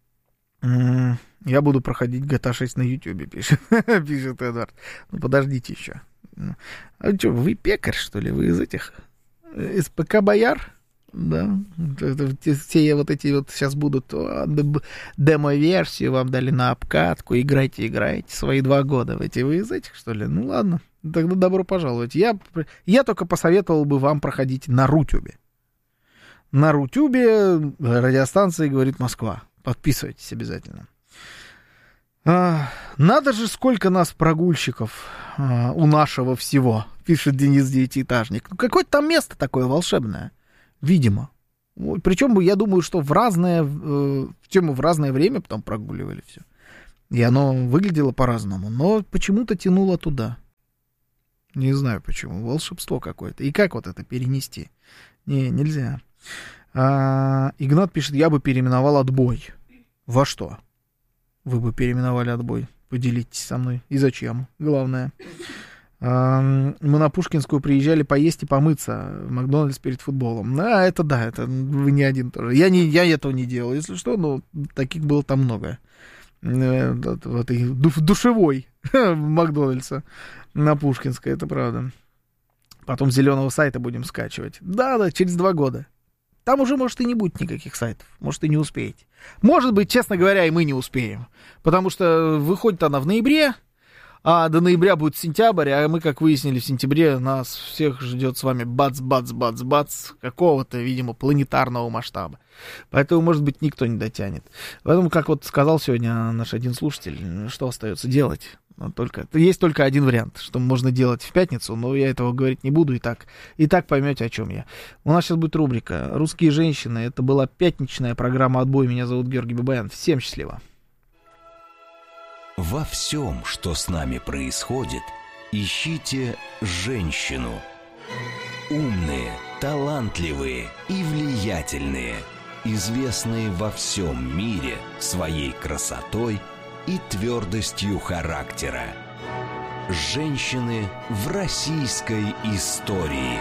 Я буду проходить джи ти эй шесть на YouTube, пишет, пишет Эдвард. Ну, подождите еще. А что, вы пекарь, что ли? Вы из этих СПК «Бояр». Да, все вот эти вот сейчас будут демо-версии вам дали на обкатку, играйте, играйте свои два года. Эти вы из этих, что ли? Ну ладно, тогда добро пожаловать. Я, я только посоветовал бы вам проходить на Рутюбе. На Рутюбе радиостанции «Говорит Москва». Подписывайтесь обязательно. А, надо же, сколько нас прогульщиков а, у нашего всего, пишет Денис Девятиэтажник. Ну, какое-то там место такое волшебное. Видимо. Причем, я думаю, что в разное, в тему в разное время потом прогуливали все. И оно выглядело по-разному. Но почему-то тянуло туда. Не знаю почему. Волшебство какое-то. И как вот это перенести? Не, нельзя. А, Игнат пишет, я бы переименовал «Отбой». Во что? Вы бы переименовали «Отбой»? Поделитесь со мной. И зачем? Главное. Мы на Пушкинскую приезжали поесть и помыться в Макдональдс перед футболом. А, это да, это вы не один тоже. Я, не, я этого не делал, если что, но таких было там много. В этой душевой Макдональдса на Пушкинской, это правда. Потом с зеленого сайта будем скачивать. Да, да, через два года. Там уже, может, и не будет никаких сайтов. Может, и не успеете. Может быть, честно говоря, и мы не успеем. Потому что выходит она в ноябре, а до ноября будет сентябрь, а мы, как выяснили, в сентябре нас всех ждет с вами бац-бац-бац-бац какого-то, видимо, планетарного масштаба. Поэтому, может быть, никто не дотянет. Поэтому, как вот сказал сегодня наш один слушатель, что остается делать? Только, есть только один вариант, что можно делать в пятницу, но я этого говорить не буду, и так, и так поймете, о чем я. У нас сейчас будет рубрика «Русские женщины». Это была пятничная программа «Отбой». Меня зовут Георгий Бабаян. Всем счастливо. Во всем, что с нами происходит, ищите женщину. Умные, талантливые и влиятельные, известные во всем мире своей красотой и твердостью характера. Женщины в российской истории.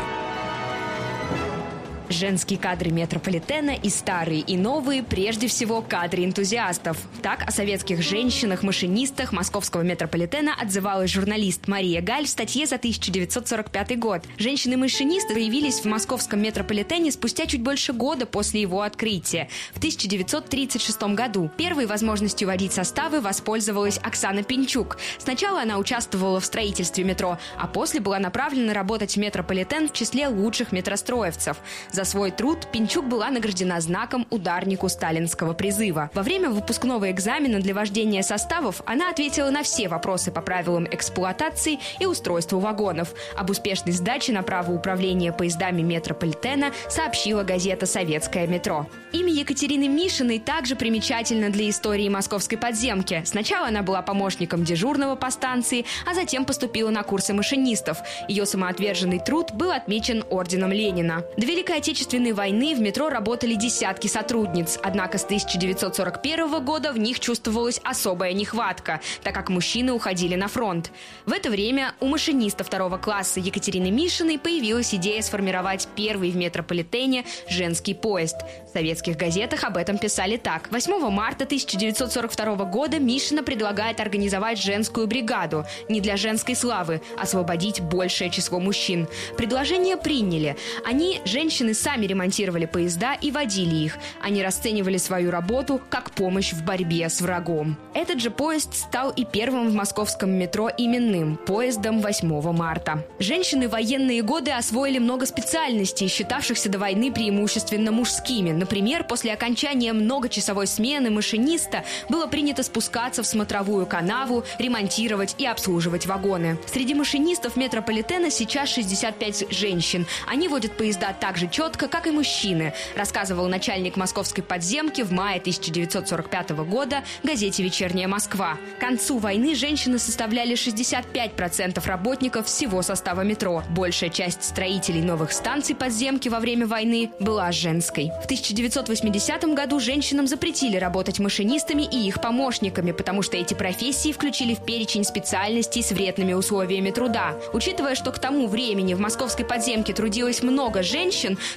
Женские кадры метрополитена и старые, и новые, прежде всего, кадры энтузиастов. Так о советских женщинах-машинистах московского метрополитена отзывалась журналист Мария Галь в статье за тысяча девятьсот сорок пятый год. Женщины-машинисты появились в московском метрополитене спустя чуть больше года после его открытия, в тысяча девятьсот тридцать шестом году. Первой возможностью водить составы воспользовалась Оксана Пинчук. Сначала она участвовала в строительстве метро, а после была направлена работать в метрополитен в числе лучших метростроевцев. За свой труд Пинчук была награждена знаком ударнику сталинского призыва. Во время выпускного экзамена для вождения составов она ответила на все вопросы по правилам эксплуатации и устройству вагонов. Об успешной сдаче на право управления поездами метрополитена сообщила газета «Советское метро». Имя Екатерины Мишиной также примечательно для истории московской подземки. Сначала она была помощником дежурного по станции, а затем поступила на курсы машинистов. Ее самоотверженный труд был отмечен орденом Ленина. До Великой Отечественной войны в метро работали десятки сотрудниц, однако с тысяча девятьсот сорок первого года в них чувствовалась особая нехватка, так как мужчины уходили на фронт. В это время у машиниста второго класса Екатерины Мишиной появилась идея сформировать первый в метрополитене женский поезд. В советских газетах об этом писали так. восьмого марта тысяча девятьсот сорок второго года Мишина предлагает организовать женскую бригаду, не для женской славы, освободить большее число мужчин. Предложение приняли. Они, женщины, сами ремонтировали поезда и водили их. Они расценивали свою работу как помощь в борьбе с врагом. Этот же поезд стал и первым в московском метро именным поездом восьмого марта. Женщины в военные годы освоили много специальностей, считавшихся до войны преимущественно мужскими. Например, после окончания многочасовой смены машиниста было принято спускаться в смотровую канаву, ремонтировать и обслуживать вагоны. Среди машинистов метрополитена сейчас шестьдесят пять женщин. Они водят поезда так же четко, как и мужчины, рассказывал начальник московской подземки в мае тысяча девятьсот сорок пятого года газете «Вечерняя Москва». К концу войны женщины составляли шестьдесят пять процентов работников всего состава метро. Большая часть строителей новых станций подземки во время войны была женской. В тысяча девятьсот восьмидесятом году женщинам запретили работать машинистами и их помощниками, потому что эти профессии включили в перечень специальностей с вредными условиями труда. Учитывая, что к тому времени в московской подземке трудилось много женщин,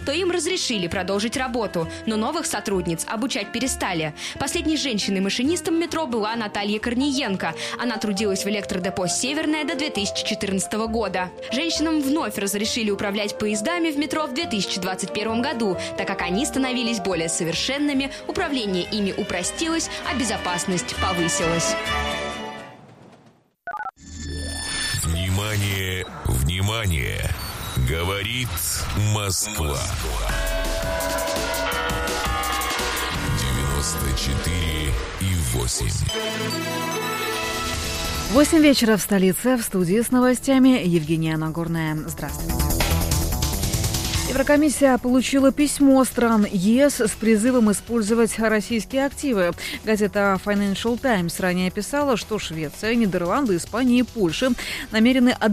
то им разрешили продолжить работу, но новых сотрудниц обучать перестали. Последней женщиной-машинистом метро была Наталья Корниенко. Она трудилась в электродепо «Северное» до две тысячи четырнадцатого года. Женщинам вновь разрешили управлять поездами в метро в две тысячи двадцать первом году, так как они становились более совершенными, управление ими упростилось, а безопасность повысилась. Внимание, внимание! Говорит Москва. девяносто четыре и восемь. Восемь вечера в столице. В студии с новостями Евгения Нагорная. Здравствуйте. Еврокомиссия получила письмо стран ЕС с призывом использовать российские активы. Газета Financial Times ранее писала, что Швеция, Нидерланды, Испания и Польша намерены